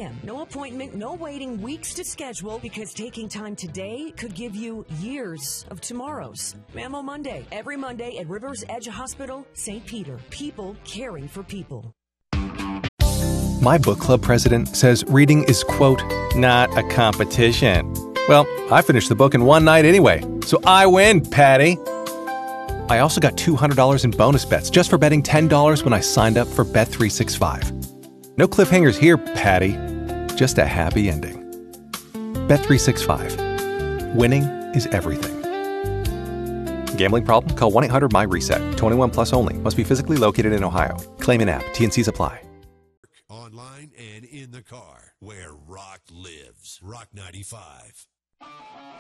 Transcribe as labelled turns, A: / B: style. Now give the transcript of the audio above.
A: a.m. No appointment, no waiting, weeks to schedule, because taking time today could give you years of tomorrows. Mammo Monday, every Monday at Rivers Edge Hospital, St. Peter. People caring for people.
B: My book club president says reading is, quote, not a competition. Well, I finished the book in one night anyway, so I win, Patty. I also got $200 in bonus bets just for betting $10 when I signed up for Bet365. No cliffhangers here, Patty. Just a happy ending. Bet365. Winning is everything. Gambling problem? Call 1-800-MY-RESET. 21 plus only. Must be physically located in Ohio. Claim in app. T&Cs apply.
C: Online and in the car, where rock lives. Rock 95.